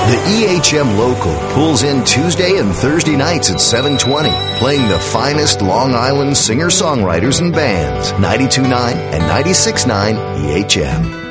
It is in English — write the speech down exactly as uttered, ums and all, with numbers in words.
The E H M Local pulls in Tuesday and Thursday nights at seven twenty, playing the finest Long Island singer-songwriters and bands. ninety-two point nine and ninety-six point nine E H M.